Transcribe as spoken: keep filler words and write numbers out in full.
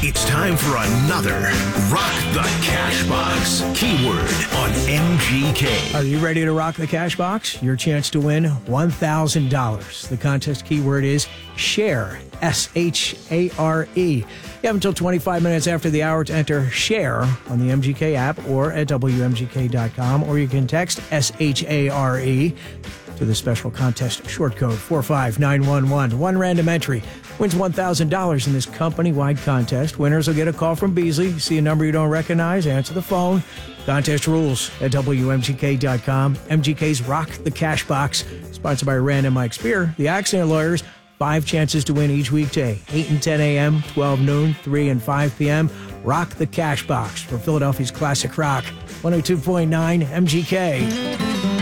It's time for another Rock the Cash Box. Keyword on M G K. Are you ready to rock the cash box? Your chance to win one thousand dollars. The contest keyword is SHARE, S H A R E. You have until twenty-five minutes after the hour to enter SHARE on the M G K app or at W M G K dot com, or you can text S H A R E to the special contest short code four five nine one one. One random entry wins one thousand dollars in this company-wide contest. Winners will get a call from Beasley. See a number you don't recognize, answer the phone. Contest rules at W M G K dot com. M G K's Rock the Cash Box, sponsored by Rand and Mike Spear, the Accident Lawyers. Five chances to win each weekday, eight and ten a.m., twelve noon, three and five p.m. Rock the Cash Box for Philadelphia's Classic Rock, one oh two point nine M G K.